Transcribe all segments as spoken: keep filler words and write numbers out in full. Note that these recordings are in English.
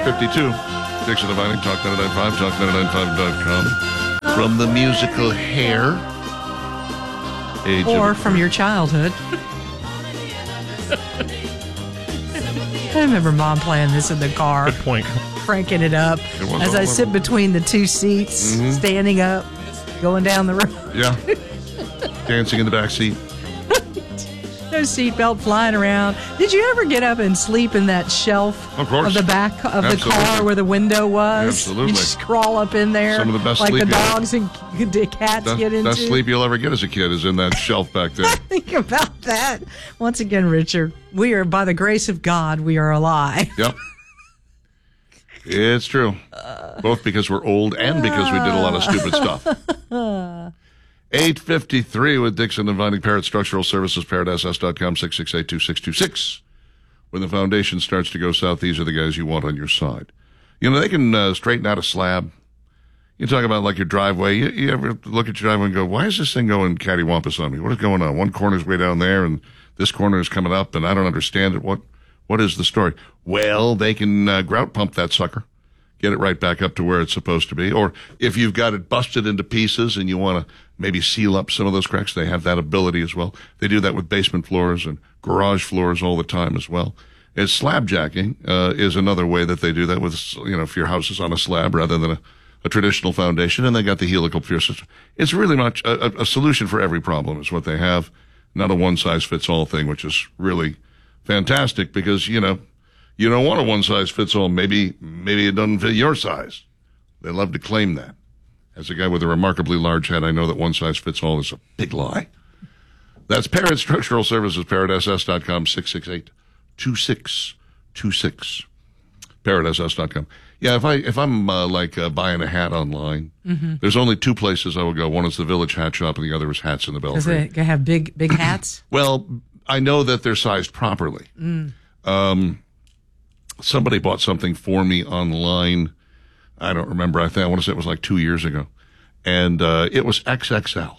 fifty-two. Dixon Dividing, Talk nine ninety-five, talk nine ninety-five dot com. From the musical Hair. Age or of, from your childhood. I remember Mom playing this in the car. Good point. Cranking it up It was as all I over. sit between the two seats, Mhm. standing up, going down the road. Yeah. Dancing in the back seat. No seatbelt flying around. Did you ever get up and sleep in that shelf Of course. the back of the Absolutely. car where the window was? Absolutely. You just crawl up in there. Some of the best like sleep the you ever- dogs and the cats Best, get into. best sleep you'll ever get as a kid is in that shelf back there. Think about that. Once again, Richard, we are, by the grace of God, we are alive. Yep. It's true. Both because we're old and because we did a lot of stupid stuff. eight fifty-three with Dixon and Vining, Parrot Structural Services, parrot s s dot com, six six eight, two six two six. When the foundation starts to go south, these are the guys you want on your side. You know, they can uh, straighten out a slab. You talk about like your driveway. You, you ever look at your driveway and go, why is this thing going cattywampus on me? What is going on? One corner's way down there and this corner is coming up and I don't understand it. What What is the story? Well, they can uh, grout pump that sucker, get it right back up to where it's supposed to be. Or if you've got it busted into pieces and you want to maybe seal up some of those cracks, they have that ability as well. They do that with basement floors and garage floors all the time as well. It's slab jacking uh, is another way that they do that with, you know, if your house is on a slab rather than a, a traditional foundation, and they got the helical pier system. It's really much a, a solution for every problem is what they have, not a one-size-fits-all thing, which is really fantastic because, you know, you don't want a one-size-fits-all. Maybe, maybe it doesn't fit your size. They love to claim that. As a guy with a remarkably large head, I know that one-size-fits-all is a big lie. That's Parrot Structural Services, parrot s s dot com, six six eight, two six two six. parrot s s dot com. Yeah, if, I, if I'm uh, like uh, buying a hat online, mm-hmm. there's only two places I will go. One is the Village Hat Shop and the other is Hats in the Does Belfry. it have big, big hats? Well, I know that they're sized properly. Mm. Um, somebody bought something for me online. I don't remember. I think I want to say it was like two years ago, and uh, it was X X L,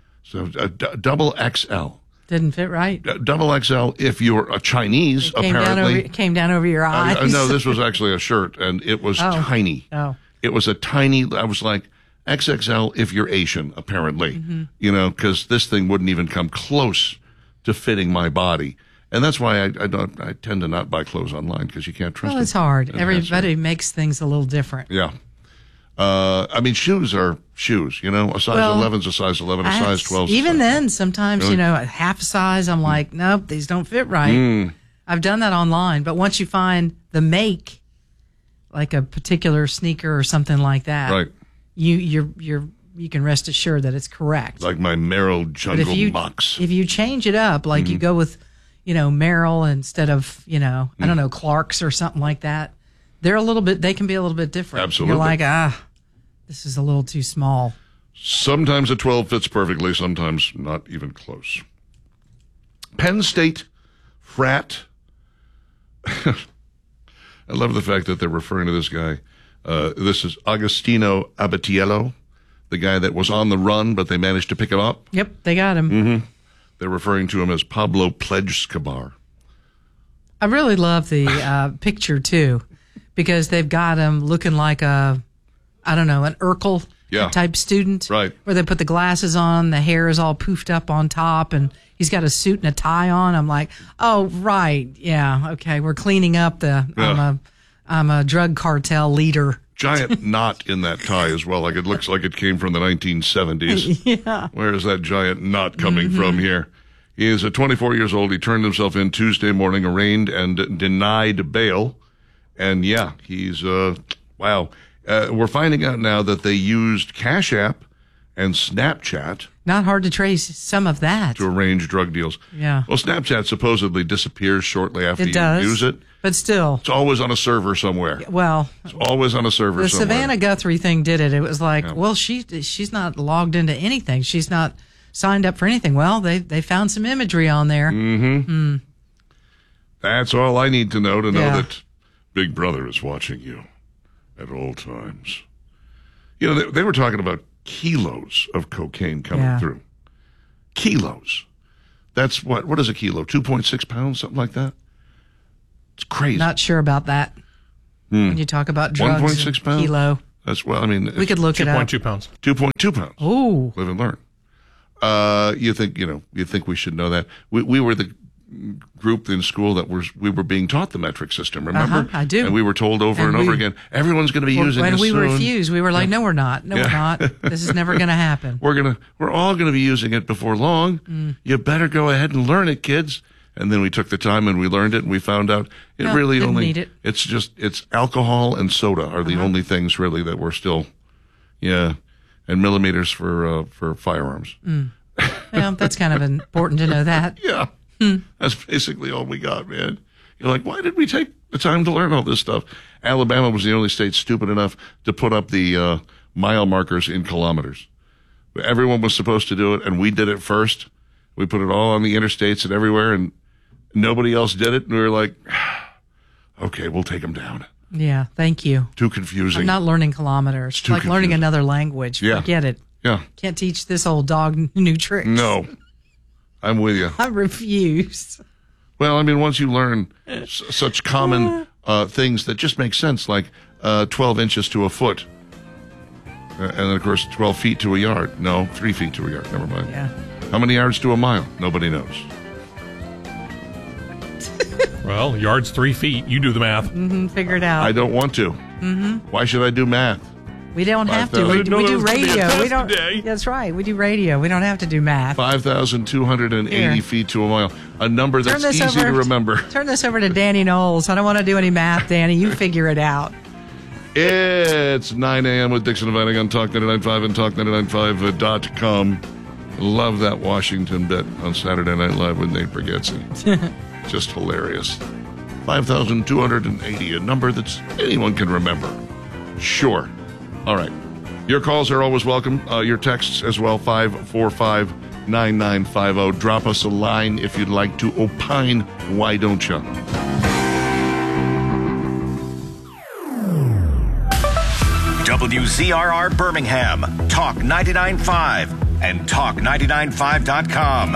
so uh, d- double X L. Didn't fit right. D- double X L if you're a Chinese. It came apparently, down over, it came down over your eyes. uh, no, this was actually a shirt, and it was Oh. tiny. Oh. It was a tiny. I was like X X L if you're Asian. Apparently, Mm-hmm. you know, because this thing wouldn't even come close to fitting my body. And that's why I, I don't. I tend to not buy clothes online because you can't trust Well, them. it's hard. It has Everybody to. makes things a little different. Yeah. Uh, I mean, shoes are shoes. You know, a size Well, eleven's a size eleven. A size That's- twelve. Even then, sometimes, Really? you know, a half a size, I'm like, nope, these don't fit right. Mm. I've done that online. But once you find the make, like a particular sneaker or something like that, Right. you you're you're you can rest assured that it's correct. Like my Merrill But Jungle if you box. if you change it up, like Mm-hmm. you go with, you know, Merrill instead of, you know, I Mm. don't know, Clark's or something like that, they're a little bit. They can be a little bit different. Absolutely. You're like, ah, this is a little too small. Sometimes a twelve fits perfectly, sometimes not even close. Penn State frat. I love the fact that they're referring to this guy. Uh, this is Agostino Abatiello, the guy that was on the run, but they managed to pick him up. Yep, they got him. Mm-hmm. They're referring to him as Pablo Plejskabar. I really love the uh, picture too, because they've got him looking like a, I don't know, an Urkel Yeah. type student, Right. Where they put the glasses on, the hair is all poofed up on top, and he's got a suit and a tie on. I'm like, oh right, yeah, okay, we're cleaning up the. Yeah. I'm a, I'm a drug cartel leader. Giant knot in that tie as well. Like it looks like it came from the nineteen seventies. Yeah. Where is that giant knot coming from here? He is at twenty-four years old. He turned himself in Tuesday morning, arraigned and denied bail. And yeah, he's, uh, wow. Uh, we're finding out now that they used Cash App and Snapchat Not hard to trace some of that. to arrange drug deals. Yeah. Well, Snapchat supposedly disappears shortly after It you does. use it. But still, It's always on a server somewhere. well, It's always on a server the somewhere. Savannah Guthrie thing did it. It was like, Yeah. well, she she's not logged into anything. She's not signed up for anything. Well, they they found some imagery on there. Mm-hmm. That's all I need to know to know Yeah. that Big Brother is watching you at all times. You know, they, they were talking about kilos of cocaine coming Yeah. through. Kilos. That's what? What is a kilo? two point six pounds, something like that? It's crazy. Not sure about that. when you talk about drugs. one point six pounds? Kilo. That's well, I mean, We could look it up. two point two pounds. two point two pounds. Oh, Live and learn. Uh, you think, you know, you think we should know that. We, we were the group in school that was, we were being taught the metric system, remember? Uh-huh, I do. And we were told over and, And over we- again, everyone's going to be using when this we soon. refused, we were like, no, we're not. No, we're Yeah. not. This is never going to happen. We're going to, we're all going to be using it before long. Mm. You better go ahead and learn it, kids. And then we took the time and we learned it and we found out it No, really didn't only, need it. it's just, it's alcohol and soda are the Uh-huh. only things really that we're still, yeah, and millimeters for, uh, for firearms. Well, that's kind of important to know that. Yeah. Hmm. That's basically all we got, man. You're like, why did we take the time to learn all this stuff? Alabama was the only state stupid enough to put up the uh, mile markers in kilometers. Everyone was supposed to do it, and we did it first. We put it all on the interstates and everywhere, and nobody else did it. And we were like, okay, we'll take them down. Yeah, thank you. Too confusing. I'm not learning kilometers. It's too like learning confusing. another language. Yeah. Forget it. Yeah. Can't teach this old dog new tricks. No. I'm with you. I refuse. Well, I mean, once you learn s- such common uh, things that just make sense, like uh, twelve inches to a foot, uh, and then, of course, twelve feet to a yard. No, three feet to a yard. Never mind. Yeah. How many yards to a mile? Nobody knows. Well, yards three feet. You do the math. Mm, figure it out. I don't want to. Mm-hmm. Why should I do math? we don't have to. five We, thousand. we I do didn't know there was gonna be a radio. We test don't. today. That's right. We do radio. We don't have to do math. five thousand two hundred eighty Here. feet to a mile. A number Turn that's this easy over. to remember. Turn this over to Danny Knowles. I don't want to do any math, Danny. You figure it out. It's nine a.m. with Dixon and Vining on Talk ninety-nine point five and talk ninety-nine point five dot com. Love that Washington bit on Saturday Night Live with Nate Bargatze. Just hilarious. five thousand two hundred eighty, a number that anyone can remember. Sure. All right. Your calls are always welcome. Uh, your texts as well, five four five, nine nine five zero. Drop us a line if you'd like to opine. Why don't you? W Z R R Birmingham, Talk ninety-nine point five, and talk ninety-nine point five dot com.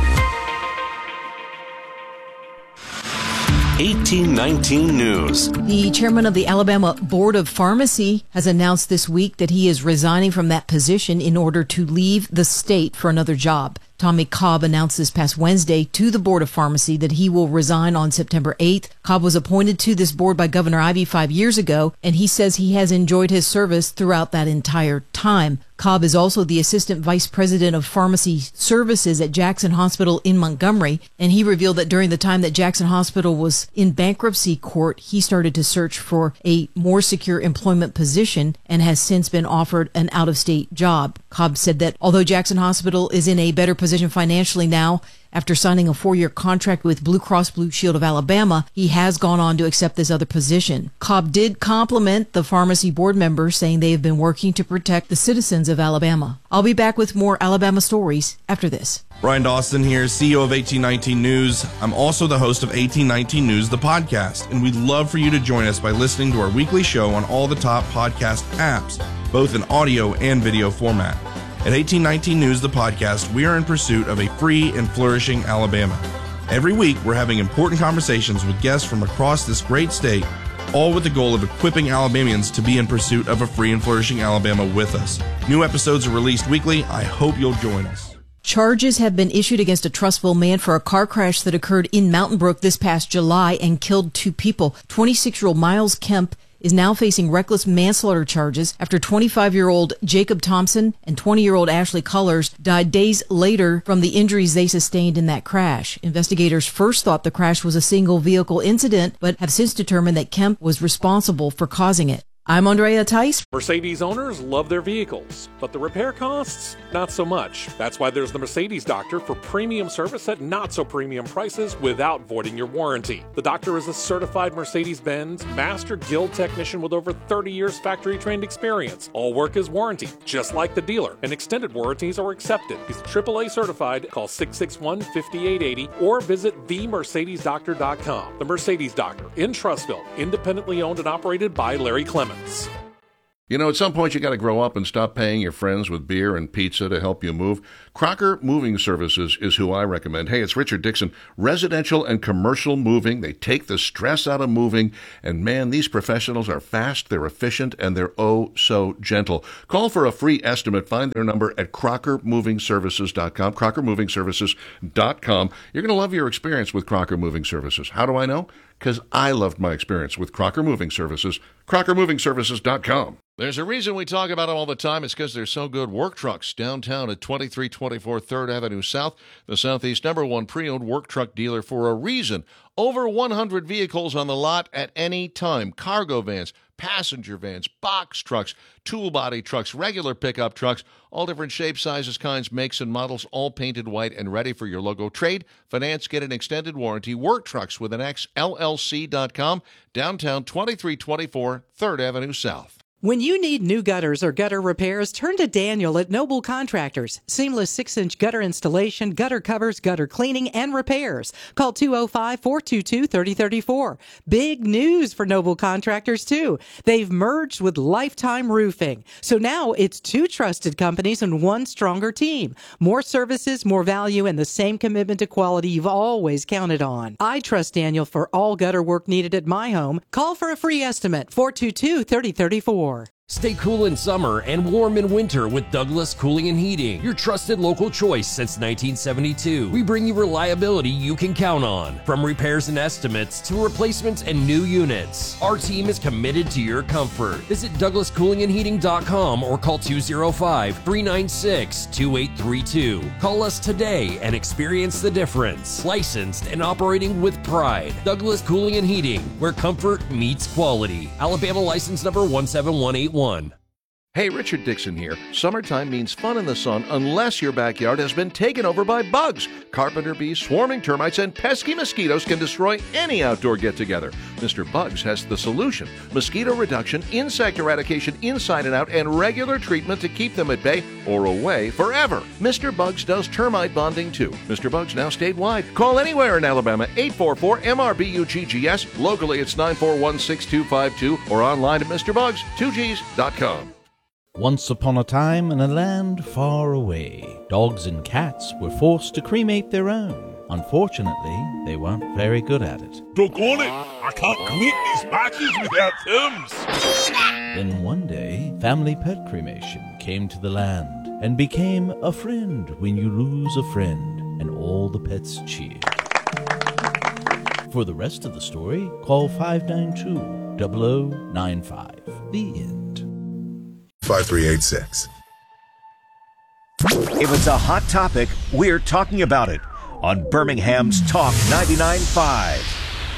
eighteen nineteen News. The chairman of the Alabama Board of Pharmacy has announced this week that he is resigning from that position in order to leave the state for another job. Tommy Cobb announced this past Wednesday to the Board of Pharmacy that he will resign on September eighth. Cobb was appointed to this board by Governor Ivey five years ago, and he says he has enjoyed his service throughout that entire time. Cobb is also the Assistant Vice President of Pharmacy Services at Jackson Hospital in Montgomery, and he revealed that during the time that Jackson Hospital was in bankruptcy court, he started to search for a more secure employment position and has since been offered an out-of-state job. Cobb said that although Jackson Hospital is in a better position financially now, after signing a four-year contract with Blue Cross Blue Shield of Alabama, he has gone on to accept this other position. Cobb did compliment the pharmacy board members, saying they have been working to protect the citizens of Alabama. I'll be back with more Alabama stories after this. Brian Dawson here, C E O of eighteen nineteen News. I'm also the host of eighteen nineteen News, the podcast, and we'd love for you to join us by listening to our weekly show on all the top podcast apps, both in audio and video format. At eighteen nineteen News, the podcast, we are in pursuit of a free and flourishing Alabama. Every week, we're having important conversations with guests from across this great state, all with the goal of equipping Alabamians to be in pursuit of a free and flourishing Alabama with us. New episodes are released weekly. I hope you'll join us. Charges have been issued against a Trussville man for a car crash that occurred in Mountain Brook this past July and killed two people. twenty-six-year-old Miles Kemp is now facing reckless manslaughter charges after twenty-five-year-old Jacob Thompson and twenty-year-old Ashley Cullors died days later from the injuries they sustained in that crash. Investigators first thought the crash was a single vehicle incident, but have since determined that Kemp was responsible for causing it. I'm Andrea Tice. Mercedes owners love their vehicles, but the repair costs, not so much. That's why there's the Mercedes Doctor for premium service at not so premium prices without voiding your warranty. The Doctor is a certified Mercedes-Benz Master Guild technician with over thirty years factory trained experience. All work is warranty, just like the dealer, and extended warranties are accepted. He's triple A certified. Call six six one, five eight eight zero or visit the mercedes doctor dot com. The Mercedes Doctor in Trussville, independently owned and operated by Larry Clements. You know, at some point you got to grow up and stop paying your friends with beer and pizza to help you move. Crocker Moving Services is who I recommend. Hey, it's Richard Dixon. Residential and commercial moving. They take the stress out of moving. And man, these professionals are fast, they're efficient, and they're oh so gentle. Call for a free estimate. Find their number at crocker moving services dot com. crocker moving services dot com. You're going to love your experience with Crocker Moving Services. How do I know? Because I loved my experience with Crocker Moving Services. crocker moving services dot com. There's a reason we talk about them all the time. It's because they're so good. Work Trucks, downtown at twenty-three twenty-four third Avenue South, the Southeast number one pre-owned work truck dealer for a reason. Over one hundred vehicles on the lot at any time. Cargo vans, passenger vans, box trucks, tool body trucks, regular pickup trucks, all different shapes, sizes, kinds, makes, and models, all painted white and ready for your logo. Trade, finance, get an extended warranty. Work Trucks with an X, L L C dot com, downtown twenty-three twenty-four third Avenue South. When you need new gutters or gutter repairs, turn to Daniel at Noble Contractors. Seamless six-inch gutter installation, gutter covers, gutter cleaning, and repairs. Call two oh five, four two two, three oh three four. Big news for Noble Contractors, too. They've merged with Lifetime Roofing. So now it's two trusted companies and one stronger team. More services, more value, and the same commitment to quality you've always counted on. I trust Daniel for all gutter work needed at my home. Call for a free estimate, four two two, three oh three four. Stay cool in summer and warm in winter with Douglas Cooling and Heating, your trusted local choice since nineteen seventy-two. We bring you reliability you can count on, from repairs and estimates to replacements and new units. Our team is committed to your comfort. Visit douglas cooling and heating dot com or call two oh five, three nine six, two eight three two. Call us today and experience the difference. Licensed and operating with pride. Douglas Cooling and Heating, where comfort meets quality. Alabama license number one seven one eight one. Hey, Richard Dixon here. Summertime means fun in the sun unless your backyard has been taken over by bugs. Carpenter bees, swarming termites, and pesky mosquitoes can destroy any outdoor get-together. Mister Bugs has the solution. Mosquito reduction, insect eradication inside and out, and regular treatment to keep them at bay or away forever. Mister Bugs does termite bonding too. Mister Bugs now statewide. Call anywhere in Alabama, eight four four M R B U G G S. Locally, it's nine four one, six two five two or online at Mister Bugs two Gs dot com. Once upon a time, in a land far away, dogs and cats were forced to cremate their own. Unfortunately, they weren't very good at it. Doggone it! I can't cremate these bodies without terms! Then one day, family pet cremation came to the land and became a friend when you lose a friend, and all the pets cheered. For the rest of the story, call five nine two, zero zero nine five. The end. five three eight six. If it's a hot topic, we're talking about it on Birmingham's Talk ninety-nine point five.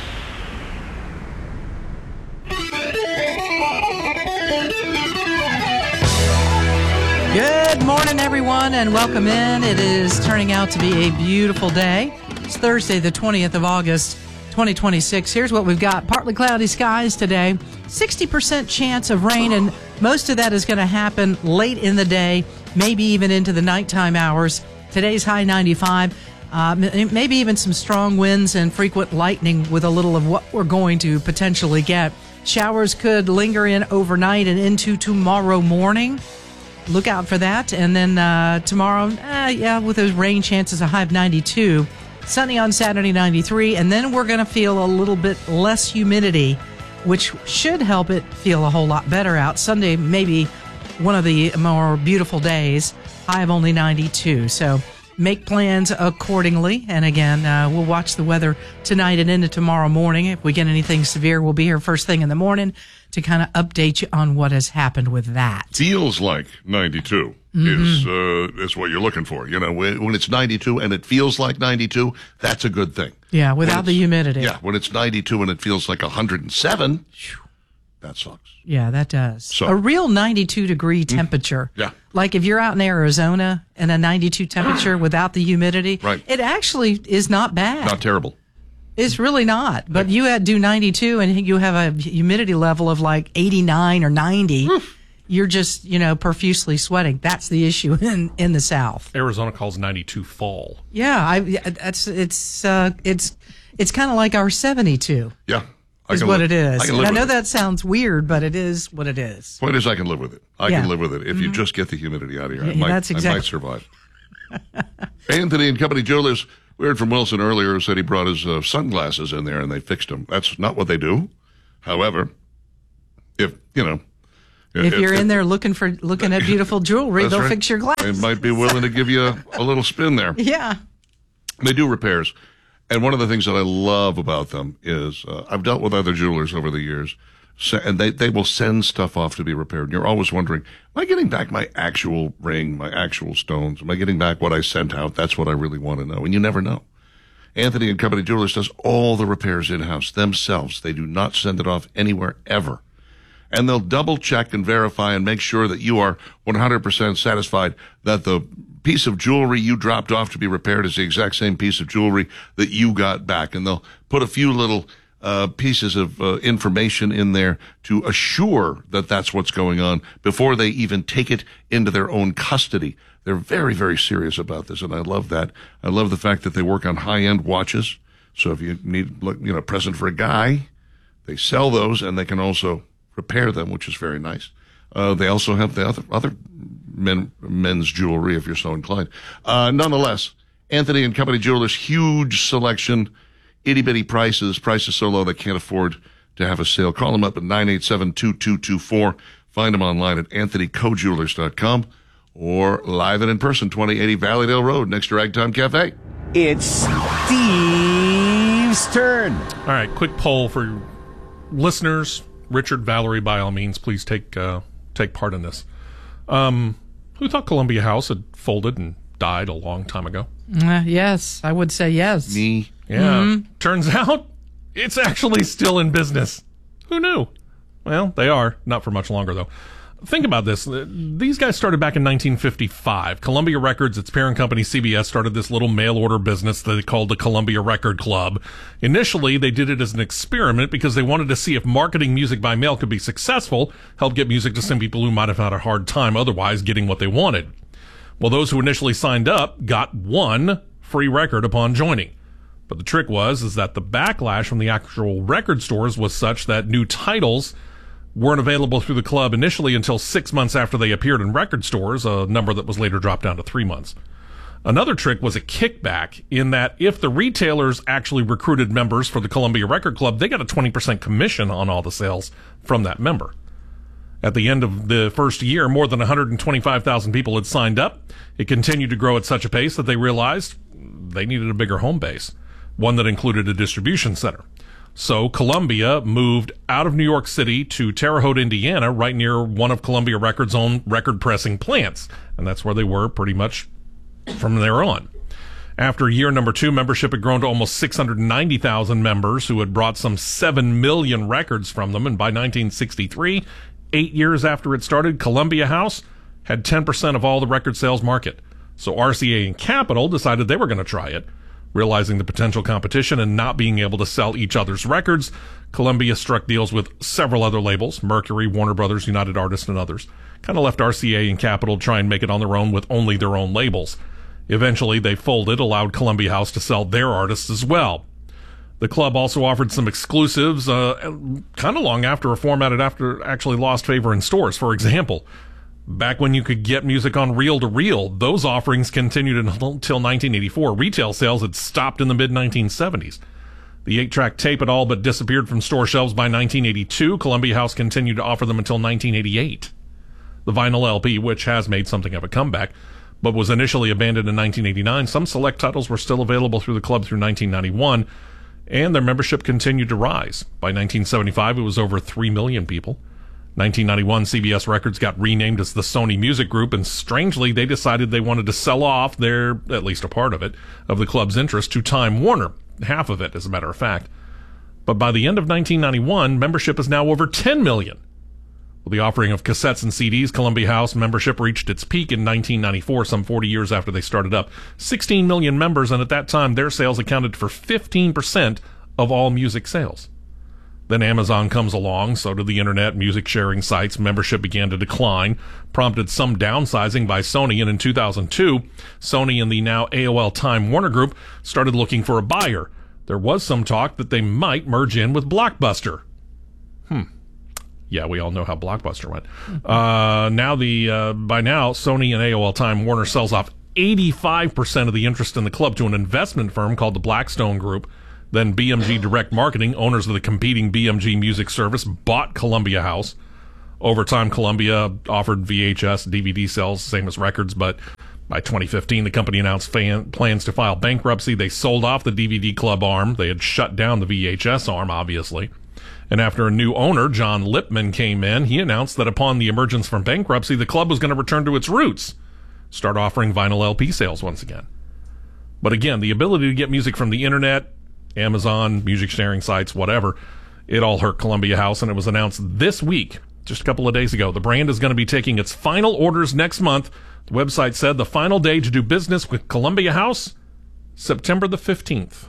Good morning, everyone, and welcome in. It is turning out to be a beautiful day. It's Thursday, the twentieth of August, twenty twenty-six. Here's what we've got. Partly cloudy skies today, sixty percent chance of rain, and most of that is going to happen late in the day, maybe even into the nighttime hours. Today's high ninety-five, uh, maybe even some strong winds and frequent lightning with a little of what we're going to potentially get. Showers could linger in overnight and into tomorrow morning. Look out for that. And then uh, tomorrow, uh, yeah, with those rain chances, a high of ninety-two. Sunny on Saturday, ninety-three. And then we're going to feel a little bit less humidity, which should help it feel a whole lot better out. Sunday, maybe one of the more beautiful days, high of only ninety-two. So make plans accordingly. And again, uh, we'll watch the weather tonight and into tomorrow morning. If we get anything severe, we'll be here first thing in the morning to kind of update you on what has happened with that. Feels like ninety-two Mm-hmm. is uh, is what you're looking for. You know, when, when it's ninety-two and it feels like ninety-two, that's a good thing. Yeah, without the humidity. Yeah, when it's ninety-two and it feels like one hundred seven, that sucks. Yeah, that does. So, a real ninety-two degree temperature. Yeah. Like if you're out in Arizona and a ninety-two temperature without the humidity, right. It actually is not bad. Not terrible. It's really not. But you had do ninety-two and you have a humidity level of like eighty-nine or ninety. Oof. You're just, you know, profusely sweating. That's the issue in, in the South. Arizona calls ninety-two fall. Yeah, I that's it's uh, it's it's kind of like our seventy-two. Yeah. I is can what live- it is. I can And live I know with it. that sounds weird, but it is what it is. Point is, I can live with it. I Yeah. can live with it. If you Mhm. just get the humidity out of here, I Yeah, might, that's I might exactly- survive. Anthony and Company Jewelers, we heard from Wilson earlier, who said he brought his uh, sunglasses in there and they fixed them. That's not what they do. However, if, you know. If you're in there looking for looking at beautiful jewelry, That's they'll right. fix your glass. They might be willing to give you a, a little spin there. Yeah. They do repairs. And one of the things that I love about them is uh, I've dealt with other jewelers over the years, so, and they, they will send stuff off to be repaired. And you're always wondering, am I getting back my actual ring, my actual stones? Am I getting back what I sent out? That's what I really want to know. And you never know. Anthony and Company Jewelers does all the repairs in-house themselves. They do not send it off anywhere ever. And they'll double check and verify and make sure that you are one hundred percent satisfied that the piece of jewelry you dropped off to be repaired is the exact same piece of jewelry that you got back. And they'll put a few little uh, pieces of uh, information in there to assure that that's what's going on before they even take it into their own custody. They're very, very serious about this, and I love that. I love the fact that they work on high-end watches. So if you need, you know, a present for a guy, they sell those, and they can also repair them, which is very nice. Uh, they also have the other other men, men's jewelry, if you're so inclined. Uh, nonetheless, Anthony and Company Jewelers, huge selection, itty-bitty prices, prices so low they can't afford to have a sale. Call them up at nine eight seven, two two two four. Find them online at anthony co jewelers dot com or live and in person, twenty eighty Valleydale Road, next to Ragtime Cafe. It's Steve's turn. All right, quick poll for listeners. Richard, Valerie, by all means, please take uh, take part in this. Um, who thought Columbia House had folded and died a long time ago? Uh, yes, I would say yes. Me. Yeah. Mm-hmm. Turns out it's actually still in business. Who knew? Well, they are. Not for much longer, though. Think about this. These guys started back in nineteen fifty-five. Columbia Records, its parent company C B S, started this little mail-order business that they called the Columbia Record Club. Initially, they did it as an experiment because they wanted to see if marketing music by mail could be successful, help get music to some people who might have had a hard time otherwise getting what they wanted. Well, those who initially signed up got one free record upon joining. But the trick was is that the backlash from the actual record stores was such that new titles weren't available through the club initially until six months after they appeared in record stores, a number that was later dropped down to three months. Another trick was a kickback in that if the retailers actually recruited members for the Columbia Record Club, they got a twenty percent commission on all the sales from that member. At the end of the first year, more than one hundred twenty-five thousand people had signed up. It continued to grow at such a pace that they realized they needed a bigger home base, one that included a distribution center. So Columbia moved out of New York City to Terre Haute, Indiana, right near one of Columbia Records' own record pressing plants. And that's where they were pretty much from there on. After year number two, membership had grown to almost six hundred ninety thousand members who had brought some seven million records from them. And by nineteen sixty-three, eight years after it started, Columbia House had ten percent of all the record sales market. So R C A and Capitol decided they were going to try it. Realizing the potential competition and not being able to sell each other's records, Columbia struck deals with several other labels, Mercury, Warner Brothers, United Artists, and others. Kind of left R C A and Capitol try and make it on their own with only their own labels. Eventually, they folded, allowed Columbia House to sell their artists as well. The club also offered some exclusives, uh, kind of long after a format had after actually lost favor in stores. For example, back when you could get music on reel-to-reel, those offerings continued until nineteen eighty-four. Retail sales had stopped in the mid nineteen seventies. The eight-track tape had all but disappeared from store shelves by nineteen eighty-two. Columbia House continued to offer them until nineteen eighty-eight. The vinyl L P, which has made something of a comeback, but was initially abandoned in nineteen eighty-nine, some select titles were still available through the club through nineteen ninety-one, and their membership continued to rise. By nineteen seventy-five, it was over three million people. nineteen ninety-one, C B S Records got renamed as the Sony Music Group, and strangely, they decided they wanted to sell off their, at least a part of it, of the club's interest to Time Warner. Half of it, as a matter of fact. But by the end of nineteen ninety-one, membership is now over ten million. With the offering of cassettes and C Ds, Columbia House membership reached its peak in nineteen ninety-four, some forty years after they started up. sixteen million members, and at that time, their sales accounted for fifteen percent of all music sales. Then Amazon comes along, so did the internet, music sharing sites. Membership began to decline, prompted some downsizing by Sony, and in two thousand two, Sony and the now A O L Time Warner Group started looking for a buyer. There was some talk that they might merge in with Blockbuster. Hmm. Yeah, we all know how Blockbuster went. Uh, now the uh, by now, Sony and A O L Time Warner sells off eighty-five percent of the interest in the club to an investment firm called the Blackstone Group. Then B M G Direct Marketing, owners of the competing B M G music service, bought Columbia House. Over time, Columbia offered V H S, D V D sales, same as records, but by twenty fifteen, the company announced fan, plans to file bankruptcy. They sold off the D V D club arm. They had shut down the V H S arm, obviously. And after a new owner, John Lipman, came in, he announced that upon the emergence from bankruptcy, the club was going to return to its roots, start offering vinyl L P sales once again. But again, the ability to get music from the internet, Amazon, music sharing sites, whatever, it all hurt Columbia House, and it was announced this week, just a couple of days ago. The brand is going to be taking its final orders next month. The website said the final day to do business with Columbia House, September the fifteenth.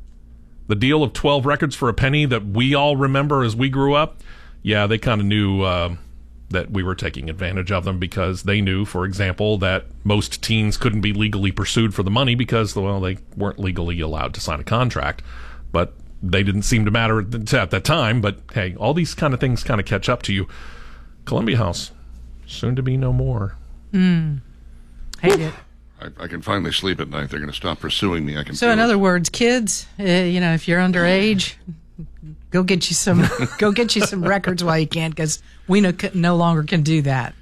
The deal of twelve records for a penny that we all remember as we grew up, yeah, they kind of knew uh, that we were taking advantage of them because they knew, for example, that most teens couldn't be legally pursued for the money because, well, they weren't legally allowed to sign a contract. But they didn't seem to matter at that time. But, hey, all these kind of things kind of catch up to you. Columbia House, soon to be no more. Mm. Hate it. I, I can finally sleep at night. They're going to stop pursuing me. I can. So, feel in it. other words, kids, uh, you know, if you're underage, go get you some, go get you some records while you can, because we no, no longer can do that.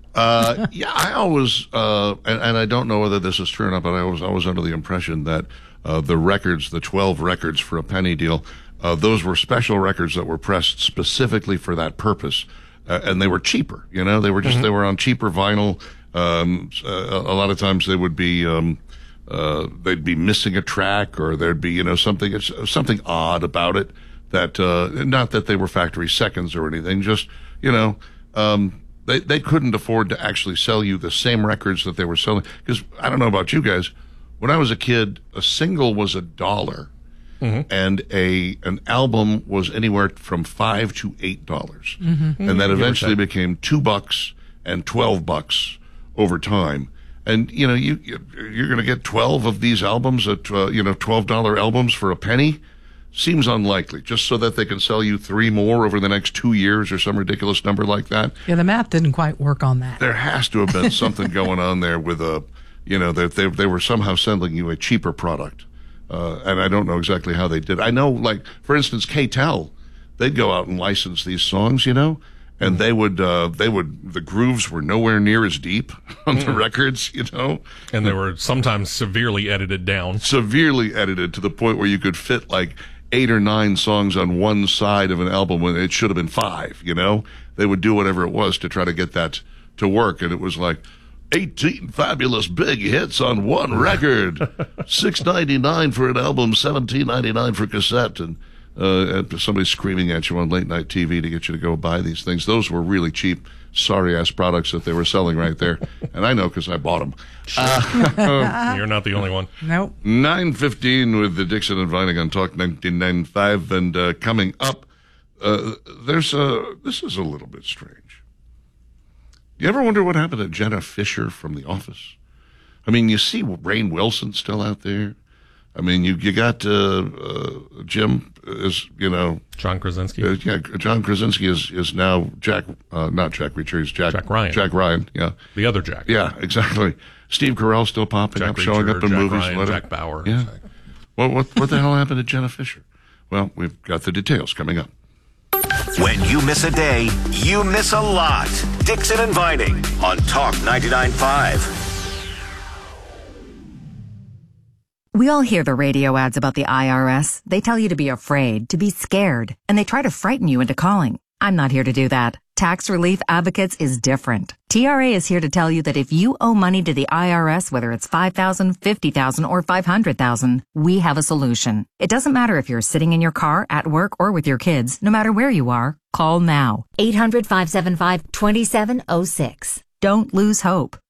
Uh, yeah, I always, uh, and, and I don't know whether this is true or not, but I was always under the impression that uh, the records, the twelve records for a penny deal, uh, those were special records that were pressed specifically for that purpose, uh, and they were cheaper. You know, they were just mm-hmm. they were on cheaper vinyl. Um, uh, a lot of times they would be, um, uh, they'd be missing a track, or there'd be, you know, something, it's something odd about it that, uh, not that they were factory seconds or anything, just, you know, um, they, they couldn't afford to actually sell you the same records that they were selling. Cause I don't know about you guys. When I was a kid, a single was a dollar mm-hmm. and a, an album was anywhere from five to eight dollars. Mm-hmm. And that eventually became two bucks and twelve bucks over time. And, you know, you, you're going to get twelve of these albums at, uh, you know, twelve dollar albums for a penny? Seems unlikely, just so that they can sell you three more over the next two years or some ridiculous number like that. Yeah, the math didn't quite work on that. There has to have been something going on there with a, you know, that they, they were somehow selling you a cheaper product. Uh, and I don't know exactly how they did. I know, like, for instance, K T E L, they'd go out and license these songs, you know, and they would, uh, they would, the grooves were nowhere near as deep on the records, you know. And they were sometimes severely edited down. Severely edited to the point where you could fit like eight or nine songs on one side of an album when it should have been five, you know. They would do whatever it was to try to get that to work. And it was like eighteen fabulous big hits on one record, six ninety-nine for an album, seventeen ninety-nine for cassette. And, Uh, and somebody screaming at you on late night T V to get you to go buy these things. Those were really cheap, sorry ass products that they were selling right there. And I know because I bought them. Uh, You're not the only one. Nope. nine fifteen with the Dixon and Vining on Talk ninety-nine point five. And uh, coming up, uh, there's a, this is a little bit strange. You ever wonder what happened to Jenna Fisher from The Office? I mean, you see Rainn Wilson still out there. I mean, you you got uh, uh, Jim is you know John Krasinski. Uh, yeah, John Krasinski is is now Jack, uh, not Jack Reacher, he's Jack Jack Ryan. Jack Ryan, yeah, the other Jack. Yeah, exactly. Steve Carell still popping Jack up, Reacher, showing up in Jack movies. Ryan, Let Jack it, Bauer. Yeah. Well, what what the hell happened to Jenna Fisher? Well, we've got the details coming up. When you miss a day, you miss a lot. Dixon and Vining on Talk ninety-nine point five. We all hear the radio ads about the I R S. They tell you to be afraid, to be scared, and they try to frighten you into calling. I'm not here to do that. Tax Relief Advocates is different. T R A is here to tell you that if you owe money to the I R S, whether it's five thousand dollars, fifty thousand dollars, or five hundred thousand dollars, we have a solution. It doesn't matter if you're sitting in your car, at work, or with your kids. No matter where you are, call now. eight hundred, five seven five, two seven zero six. Don't lose hope.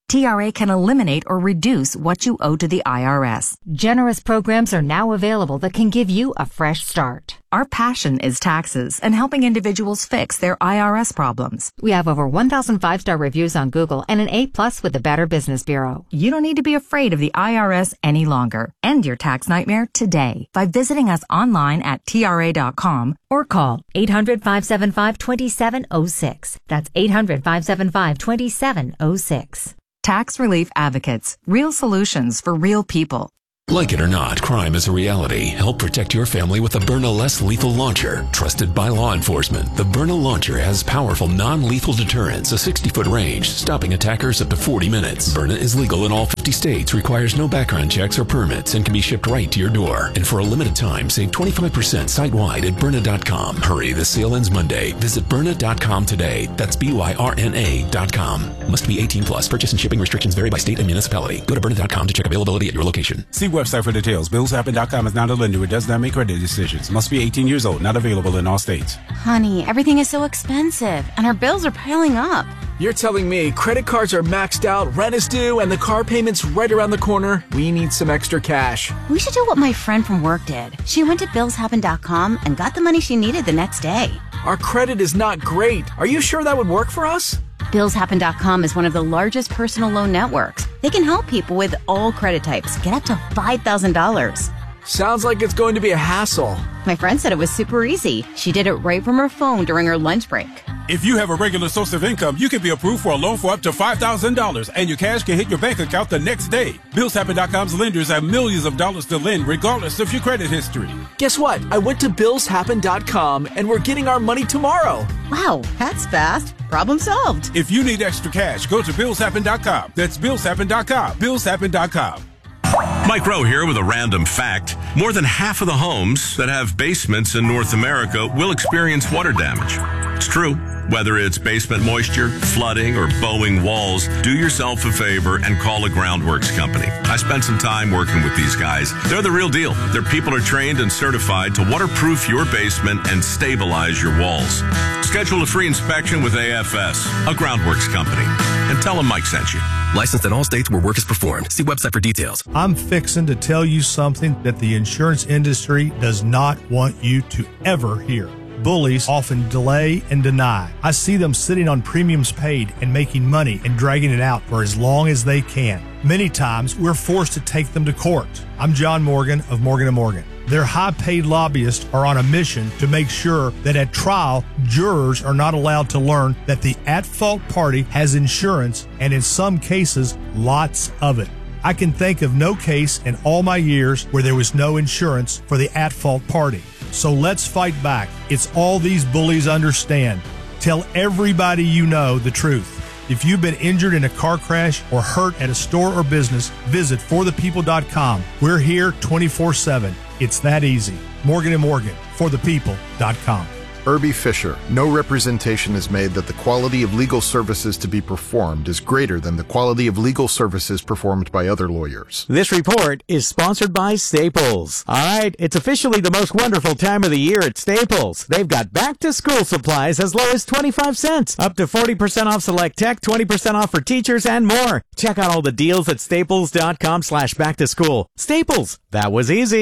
T R A can eliminate or reduce what you owe to the I R S. Generous programs are now available that can give you a fresh start. Our passion is taxes and helping individuals fix their I R S problems. We have over one thousand five-star reviews on Google and an A plus with the Better Business Bureau. You don't need to be afraid of the I R S any longer. End your tax nightmare today by visiting us online at T R A dot com or call eight hundred, five seven five, two seven zero six. That's eight hundred, five seven five, two seven zero six. Tax Relief Advocates. Real solutions for real people. Like it or not, crime is a reality. Help protect your family with the Byrna Less Lethal Launcher. Trusted by law enforcement, the Byrna Launcher has powerful non-lethal deterrence, a sixty-foot range, stopping attackers up to forty minutes. Byrna is legal in all fifty states, requires no background checks or permits, and can be shipped right to your door. And for a limited time, save twenty-five percent site-wide at Byrna dot com. Hurry, the sale ends Monday. Visit Byrna dot com today. That's B Y R N A dot com. Must be eighteen plus. Purchase and shipping restrictions vary by state and municipality. Go to Byrna dot com to check availability at your location. See website for details. Bills Happen dot com is not a lender. It does not make credit decisions. Must be eighteen years old. Not available in all states. Honey, everything is so expensive, and our bills are piling up. You're telling me credit cards are maxed out, rent is due, and the car payment's right around the corner? We need some extra cash. We should do what my friend from work did. She went to Bills Happen dot com and got the money she needed the next day. Our credit is not great. Are you sure that would work for us? Bills Happen dot com is one of the largest personal loan networks. They can help people with all credit types get up to five thousand dollars. Sounds like it's going to be a hassle. My friend said it was super easy. She did it right from her phone during her lunch break. If you have a regular source of income, you can be approved for a loan for up to five thousand dollars, and your cash can hit your bank account the next day. Bills Happen dot com's lenders have millions of dollars to lend regardless of your credit history. Guess what? I went to Bills Happen dot com, and we're getting our money tomorrow. Wow, that's fast. Problem solved. If you need extra cash, go to Bills Happen dot com. That's Bills Happen dot com. Bills Happen dot com. Mike Rowe here with a random fact. More than half of the homes that have basements in North America will experience water damage. It's true. Whether it's basement moisture, flooding, or bowing walls, do yourself a favor and call a Groundworks company. I spent some time working with these guys. They're the real deal. Their people are trained and certified to waterproof your basement and stabilize your walls. Schedule a free inspection with A F S, a Groundworks company, and tell them Mike sent you. Licensed in all states where work is performed. See website for details. I'm fixing to tell you something that the insurance industry does not want you to ever hear. Bullies often delay and deny. I see them sitting on premiums paid and making money and dragging it out for as long as they can. Many times, we're forced to take them to court. I'm John Morgan of Morgan and Morgan. Their high-paid lobbyists are on a mission to make sure that at trial, jurors are not allowed to learn that the at-fault party has insurance, and in some cases, lots of it. I can think of no case in all my years where there was no insurance for the at-fault party. So let's fight back. It's all these bullies understand. Tell everybody you know the truth. If you've been injured in a car crash or hurt at a store or business, visit for the people dot com. We're here twenty-four seven. It's that easy. Morgan and Morgan, for the people dot com. Irby Fisher. No representation is made that the quality of legal services to be performed is greater than the quality of legal services performed by other lawyers. This report is sponsored by Staples. All right, it's officially the most wonderful time of the year at Staples. They've got back-to-school supplies as low as twenty-five cents, up to forty percent off select tech, twenty percent off for teachers, and more. Check out all the deals at staples dot com slash back to school. Staples, that was easy.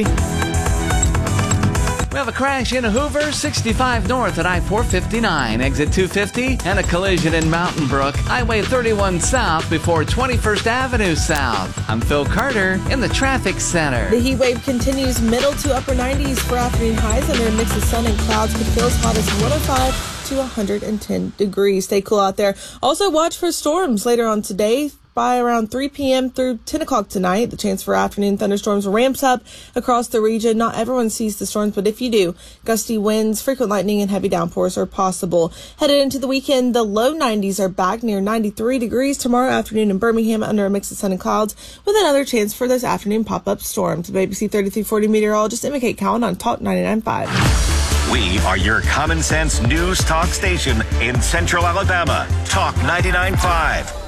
We have a crash in Hoover, sixty-five north at I four fifty-nine, exit two fifty, and a collision in Mountain Brook, Highway thirty-one south before twenty-first Avenue south. I'm Phil Carter in the traffic center. The heat wave continues middle to upper nineties for afternoon highs under a mix of sun and clouds. Could feel as hot as one oh five to one hundred ten degrees. Stay cool out there. Also watch for storms later on today. By around three p.m. through ten o'clock tonight, the chance for afternoon thunderstorms ramps up across the region. Not everyone sees the storms, but if you do, gusty winds, frequent lightning, and heavy downpours are possible. Headed into the weekend, the low nineties are back near ninety-three degrees tomorrow afternoon in Birmingham under a mix of sun and clouds with another chance for those afternoon pop-up storms. A B C thirty-three forty meteorologist Emma Kate Cowan on Talk ninety-nine point five. We are your common sense news talk station in Central Alabama. Talk ninety-nine point five.